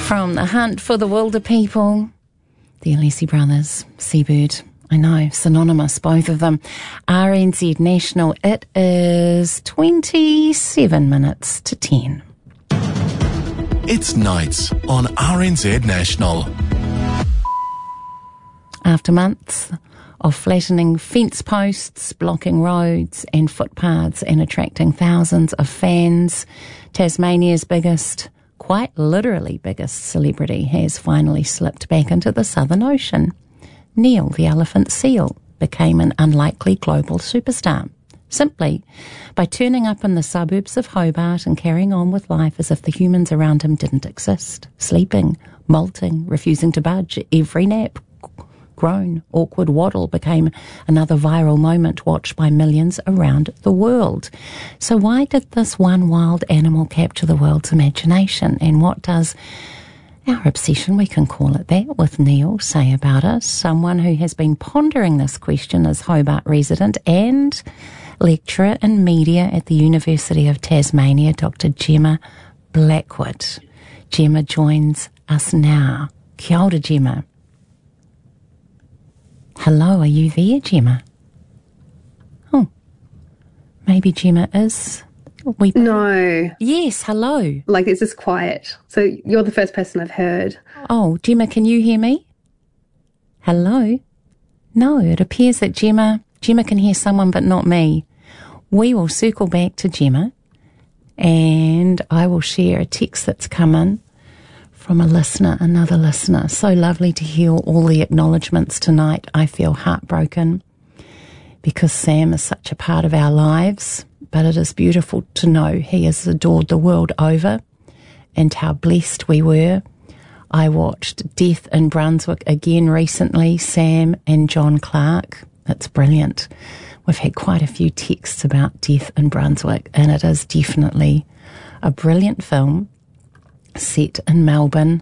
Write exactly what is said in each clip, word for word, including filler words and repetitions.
From The Hunt for the Wilder People, the Alessi Brothers, Seabird. I know, synonymous, both of them. R N Z National, it is twenty-seven minutes to ten. It's Nights on R N Z National. After months of flattening fence posts, blocking roads and footpaths and attracting thousands of fans, Tasmania's biggest, quite literally biggest celebrity has finally slipped back into the Southern Ocean. Neil, the elephant seal, became an unlikely global superstar, simply by turning up in the suburbs of Hobart and carrying on with life as if the humans around him didn't exist, sleeping, molting, refusing to budge. Every nap, groan, awkward waddle became another viral moment watched by millions around the world. So why did this one wild animal capture the world's imagination? And what does our obsession, we can call it that, with Neil say about us? Someone who has been pondering this question is Hobart resident and lecturer in media at the University of Tasmania, Doctor Gemma Blackwood. Gemma joins us now. Kia ora, Gemma. Hello, are you there, Gemma? Oh, maybe Gemma is. We... No. Yes, hello. Like, it's just quiet. So you're the first person I've heard. Oh, Gemma, can you hear me? Hello? No, it appears that Gemma, Gemma can hear someone but not me. We will circle back to Gemma and I will share a text that's come in from a listener, another listener. So lovely to hear all the acknowledgements tonight. I feel heartbroken because Sam is such a part of our lives, but it is beautiful to know he is adored the world over and how blessed we were. I watched Death in Brunswick again recently, Sam and John Clark. It's brilliant. We've had quite a few texts about Death in Brunswick, and it is definitely a brilliant film set in Melbourne.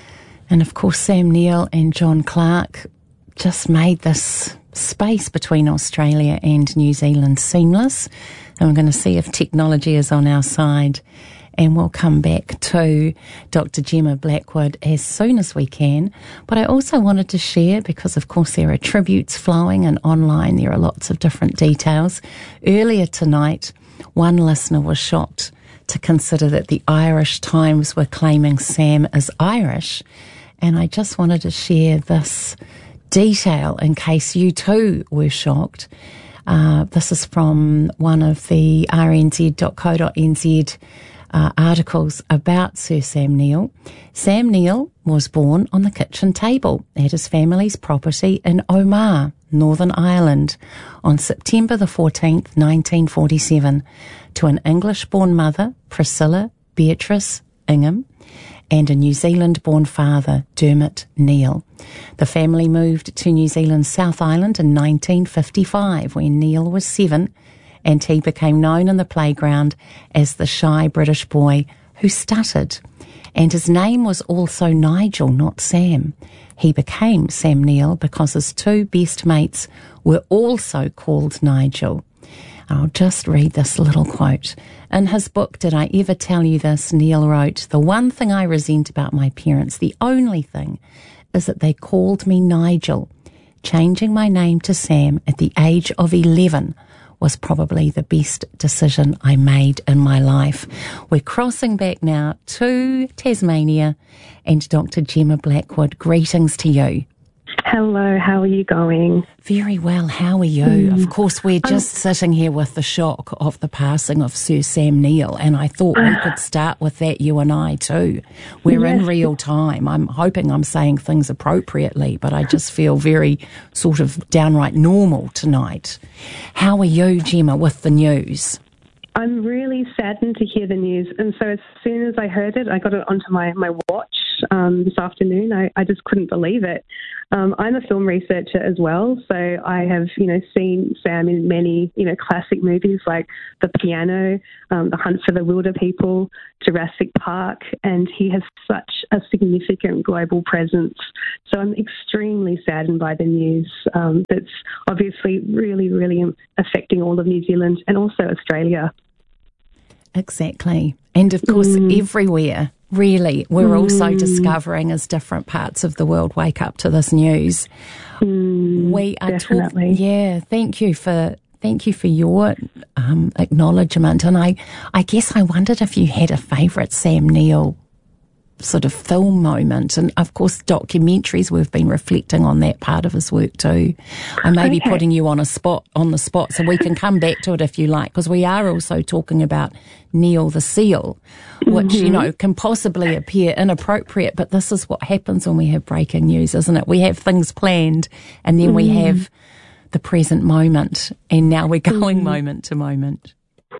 And of course Sam Neill and John Clark just made this space between Australia and New Zealand seamless, and we're going to see if technology is on our side, and we'll come back to Doctor Gemma Blackwood as soon as we can. But I also wanted to share, because of course there are tributes flowing and online there are lots of different details. Earlier tonight one listener was shocked to consider that the Irish Times were claiming Sam is Irish, and I just wanted to share this detail in case you too were shocked. Uh, this is from one of the r n z dot co dot n z uh, articles about Sir Sam Neill. Sam Neill was born on the kitchen table at his family's property in Omagh, Northern Ireland, on September the fourteenth, nineteen forty-seven, to an English-born mother, Priscilla Beatrice Ingham, and a New Zealand-born father, Dermot Neill. The family moved to New Zealand's South Island in nineteen fifty-five when Neill was seven, and he became known in the playground as the shy British boy who stuttered. And his name was also Nigel, not Sam. He became Sam Neill because his two best mates were also called Nigel. I'll just read this little quote. In his book, Did I Ever Tell You This?, Neill wrote, "The one thing I resent about my parents, the only thing, is that they called me Nigel. Changing my name to Sam at the age of eleven was probably the best decision I made in my life." We're crossing back now to Tasmania and Doctor Gemma Blackwood. Greetings to you. Hello, how are you going? Very well, how are you? Mm. Of course, we're just um, sitting here with the shock of the passing of Sir Sam Neill, and I thought we could start with that, you and I too. We're yes. in real time. I'm hoping I'm saying things appropriately, but I just feel very sort of downright normal tonight. How are you, Gemma, with the news? I'm really saddened to hear the news, and so as soon as I heard it, I got it onto my, my watch um, this afternoon. I, I just couldn't believe it. Um, I'm a film researcher as well, so I have, you know, seen Sam in many, you know, classic movies like The Piano, um, The Hunt for the Wilder People, Jurassic Park, and he has such a significant global presence. So I'm extremely saddened by the news. Um, that's obviously really, really affecting all of New Zealand and also Australia. Exactly. And of course, mm. everywhere Really, we're Mm. also discovering as different parts of the world wake up to this news. Mm, we are definitely. talking. Yeah, thank you for thank you for your um, acknowledgement. And I, I guess I wondered if you had a favourite Sam Neill sort of film moment, and of course documentaries. We've been reflecting on that part of his work too. I may be Okay. putting you on a spot on the spot, so we can come back to it if you like, because we are also talking about Neil the Seal, which Mm-hmm. you know can possibly appear inappropriate, but this is what happens when we have breaking news, isn't it? We have things planned, and then mm. we have the present moment, and now we're going mm. moment to moment.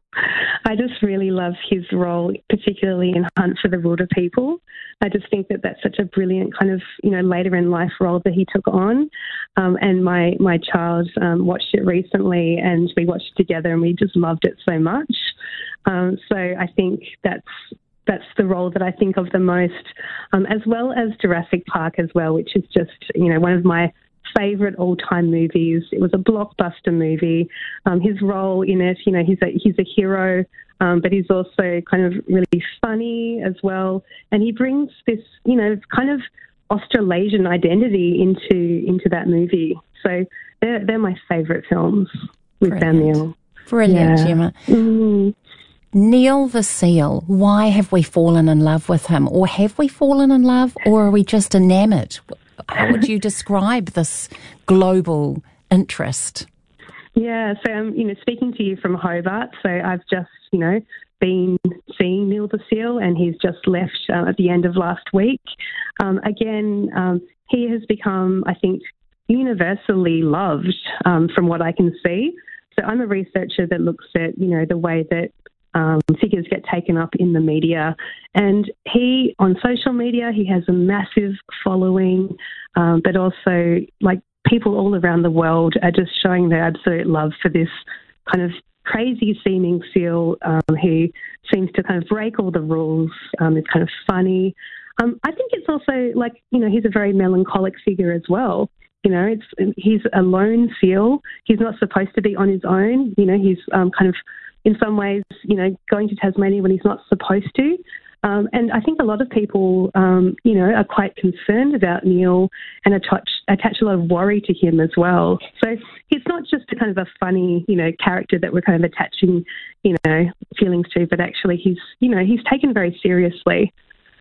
I just really love his role, particularly in Hunt for the Wilder People. I just think that that's such a brilliant kind of, you know, later in life role that he took on. Um, and my, my child um, watched it recently, and we watched it together, and we just loved it so much. Um, so I think that's that's the role that I think of the most, um, as well as Jurassic Park as well, which is just, you know, one of my favourite all-time movies. It was a blockbuster movie. Um, his role in it, you know, he's a he's a hero, um, but he's also kind of really funny as well. And he brings this, you know, kind of Australasian identity into into that movie. So they're they're my favourite films with Sam Neill. Brilliant, yeah. Gemma. Mm. Neil the Seal, why have we fallen in love with him? Or have we fallen in love, or are we just enamoured? How would you describe this global interest? Yeah, so I'm, you know, speaking to you from Hobart, so I've just, you know, been seeing Neil the Seal, and he's just left uh, at the end of last week. Um, again, um, he has become, I think, universally loved um, from what I can see. So I'm a researcher that looks at, you know, the way that Um, figures get taken up in the media, and he on social media he has a massive following, um, but also like people all around the world are just showing their absolute love for this kind of crazy seeming seal um, who seems to kind of break all the rules. Um, is kind of funny. Um, I think it's also like, you know, he's a very melancholic figure as well. You know, it's he's a lone seal. He's not supposed to be on his own. You know, he's um, kind of in some ways, you know, going to Tasmania when he's not supposed to. Um, and I think a lot of people, um, you know, are quite concerned about Neil and attach, attach a lot of worry to him as well. So he's not just a kind of a funny, you know, character that we're kind of attaching, you know, feelings to, but actually he's, you know, he's taken very seriously.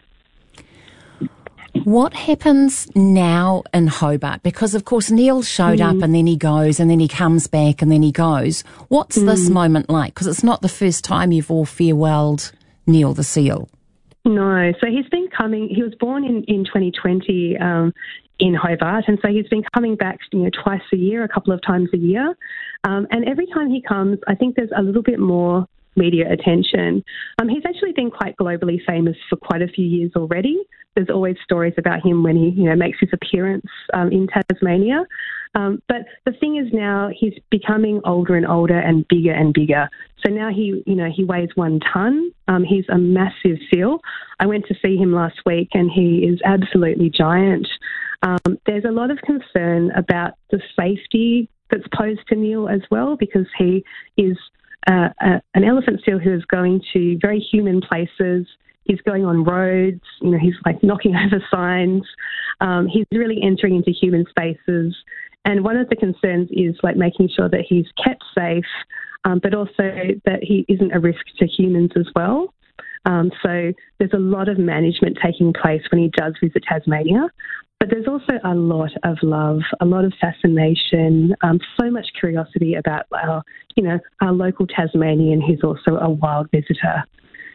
What happens now in Hobart? Because, of course, Neil showed mm. up and then he goes and then he comes back and then he goes. What's mm. this moment like? Because it's not the first time you've all farewelled Neil the Seal. No. So he's been coming, he was born in, in twenty twenty um, in Hobart, and so he's been coming back, you know, twice a year, a couple of times a year. Um, and every time he comes, I think there's a little bit more media attention. Um, he's actually been quite globally famous for quite a few years already. There's always stories about him when he, you know, makes his appearance um, in Tasmania. Um, but the thing is now he's becoming older and older and bigger and bigger. So now he, you know, he weighs one ton. Um, he's a massive seal. I went to see him last week, and he is absolutely giant. Um, there's a lot of concern about the safety that's posed to Neil as well, because he is Uh, uh, an elephant seal who is going to very human places. He's going on roads, you know, he's like knocking over signs. Um, he's really entering into human spaces. And one of the concerns is like making sure that he's kept safe, um, but also that he isn't a risk to humans as well. Um, so there's a lot of management taking place when he does visit Tasmania. But there's also a lot of love, a lot of fascination, um, so much curiosity about our, you know, our local Tasmanian who's also a wild visitor.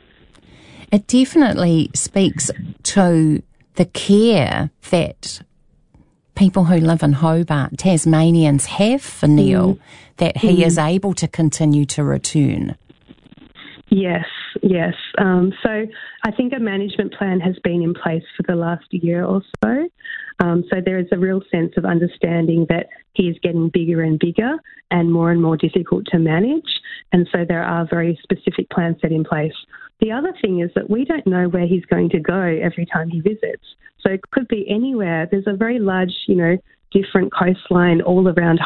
It definitely speaks to the care that people who live in Hobart, Tasmanians, have for Neil, mm. that he mm. is able to continue to return. Yes, yes. Um, so I think a management plan has been in place for the last year or so. Um, so there is a real sense of understanding that he is getting bigger and bigger and more and more difficult to manage. And so there are very specific plans set in place. The other thing is that we don't know where he's going to go every time he visits. So it could be anywhere. There's a very large, you know, different coastline all around